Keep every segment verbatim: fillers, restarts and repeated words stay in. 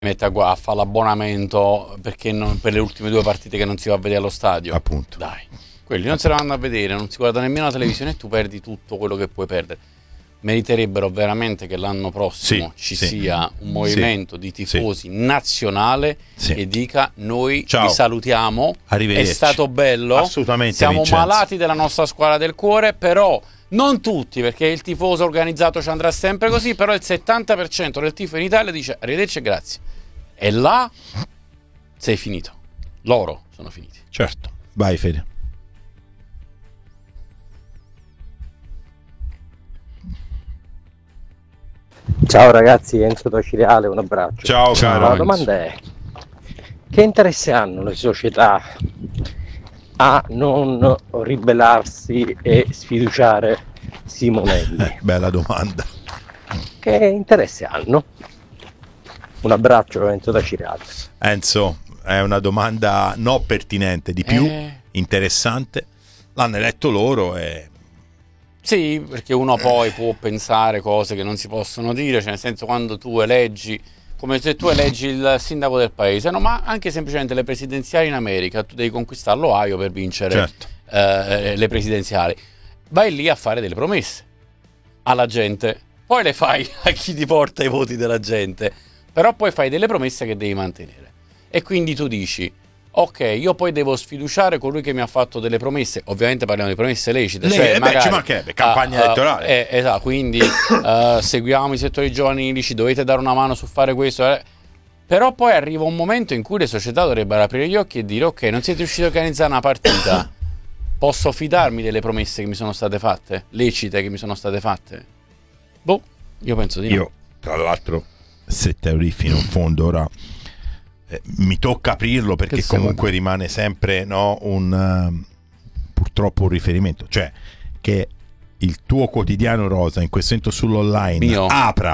mette a, a fare l'abbonamento perché non, per le ultime due partite che non si va a vedere allo stadio. Appunto. Dai, quelli non se la vanno a vedere, non si guarda nemmeno la televisione e tu perdi tutto quello che puoi perdere. Meriterebbero veramente che l'anno prossimo sì, ci sì. sia un movimento sì, di tifosi sì. nazionale sì. che dica noi Ciao. vi salutiamo, è stato bello, assolutamente siamo Vincenzo. malati della nostra squadra del cuore, però non tutti, perché il tifoso organizzato ci andrà sempre così, però il settanta per cento del tifo in Italia dice arrivederci e grazie. E là sei finito. Loro sono finiti. Certo. Vai Fede. Ciao ragazzi, Enzo da Cireale, un abbraccio. Ciao caro. La domanda è: che interesse hanno le società a non ribellarsi e sfiduciare Simonelli? Eh, bella domanda. Che interesse hanno? Un abbraccio, Enzo da Cireale. Enzo, è una domanda no pertinente, di più Eh. interessante. L'hanno eletto loro e... Sì, perché uno poi può pensare cose che non si possono dire, cioè nel senso quando tu eleggi, come se tu eleggi il sindaco del paese, no, ma anche semplicemente le presidenziali in America, tu devi conquistare l'Ohio per vincere Certo. eh, le presidenziali. Vai lì a fare delle promesse alla gente, poi le fai a chi ti porta i voti della gente, però poi fai delle promesse che devi mantenere. E quindi tu dici... Ok, io poi devo sfiduciare colui che mi ha fatto delle promesse. Ovviamente parliamo di promesse lecite. Lei, cioè, eh beh, magari, ci mancherebbe, campagna uh, elettorale. Uh, eh, esatto, quindi uh, seguiamo i settori giovanili, ci dovete dare una mano su fare questo. Eh. Però poi arriva un momento in cui le società dovrebbero aprire gli occhi e dire: ok, non siete riusciti a organizzare una partita, posso fidarmi delle promesse che mi sono state fatte, lecite che mi sono state fatte? Boh, io penso di no. Io, tra l'altro, se te arrivi fino in fondo ora... Eh, mi tocca aprirlo perché Che comunque secondo? rimane sempre no, un uh, purtroppo un riferimento, cioè che il tuo quotidiano rosa in questo momento sull'online Mio. apra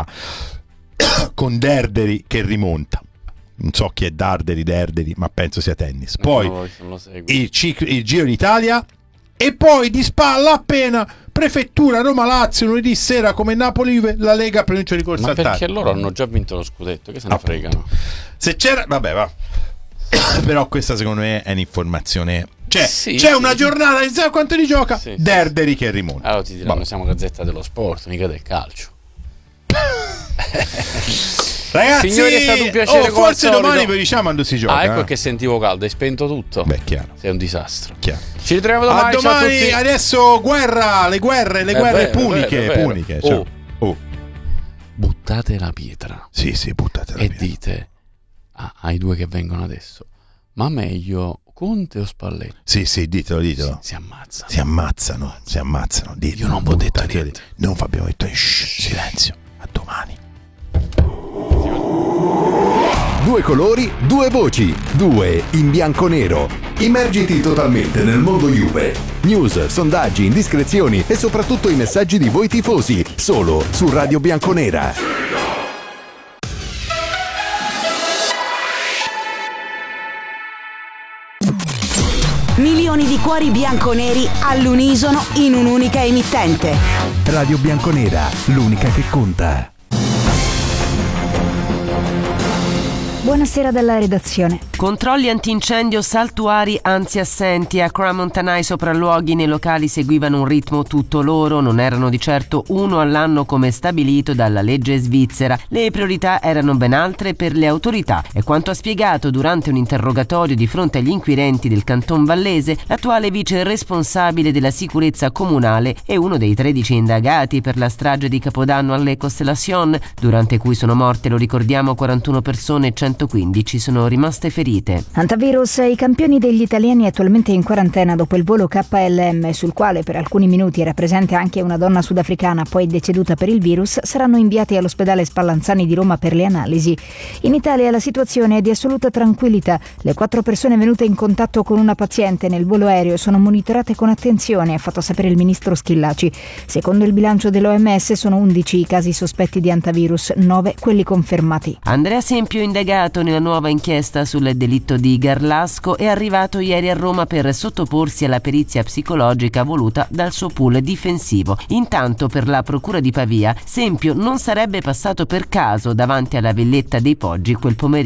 con Derderi che rimonta, non so chi è Darderi Derderi, ma penso sia tennis, poi Non lo- non lo seguo. il, ciclo, il Giro d'Italia e poi di spalla appena Prefettura Roma-Lazio lunedì sera come Napoli la Lega pronuncia di corsa Ma al perché taglio. loro hanno già vinto lo scudetto, che se ne Appunto. fregano? Se c'era, vabbè, va. Però questa secondo me è un'informazione. Cioè, Sì, c'è sì. una giornata, non sai quanto li gioca? Sì, sì. Derderi che rimonta. Allora ti diranno, Vabbè. siamo Gazzetta dello Sport, mica del calcio. Ragazzi, Signori, è stato un piacere, oh, come forse al solito. domani vi diciamo quando si gioca. Ah, ecco eh. che sentivo caldo, hai spento tutto. Beh, chiaro, Sei un disastro. chiaro. Ci ritroviamo A domani, ciao a domani, tutti. adesso guerra, le guerre, le È guerre vero, è puniche, vero, è vero. puniche. Ciao. Oh. Oh. Buttate la pietra Sì, sì, buttatela e via. dite a- ai due che vengono adesso: ma meglio Conte o Spalletti? Sì, sì, ditelo, ditelo. Si, si ammazzano. Si ammazzano, si ammazzano. Ditelo, Io non vi ho detto buttatela niente. via. Non vi abbiamo detto shh, silenzio. A domani. Due colori, due voci, due in bianco-nero. Immergiti totalmente nel mondo Juve. News, sondaggi, indiscrezioni e soprattutto i messaggi di voi tifosi, solo su Radio Bianconera. Milioni di cuori bianconeri all'unisono in un'unica emittente. Radio Bianconera, l'unica che conta. Buonasera dalla redazione. Controlli antincendio saltuari anzi assenti. A Cramontanai sopralluoghi nei locali seguivano un ritmo tutto loro, non erano di certo uno all'anno come stabilito dalla legge svizzera. Le priorità erano ben altre per le autorità. È quanto ha spiegato durante un interrogatorio di fronte agli inquirenti del Canton Vallese l'attuale vice responsabile della sicurezza comunale e uno dei tredici indagati per la strage di Capodanno alle Constellation, durante cui sono morte, lo ricordiamo, quarantuno persone e centoquindici sono rimaste ferite. Antivirus, i campioni degli italiani attualmente in quarantena dopo il volo K L M, sul quale per alcuni minuti era presente anche una donna sudafricana poi deceduta per il virus, saranno inviati all'ospedale Spallanzani di Roma per le analisi. In Italia la situazione è di assoluta tranquillità. Le quattro persone venute in contatto con una paziente nel volo aereo sono monitorate con attenzione, ha fatto sapere il ministro Schillaci. Secondo il bilancio dell'O M S sono undici i casi sospetti di antivirus, nove quelli confermati. Andrea Sempio indagato nella nuova inchiesta sulle per delitto di Garlasco è arrivato ieri a Roma per sottoporsi alla perizia psicologica voluta dal suo pool difensivo. Intanto per la procura di Pavia, Sempio non sarebbe passato per caso davanti alla Villetta dei Poggi quel pomeriggio.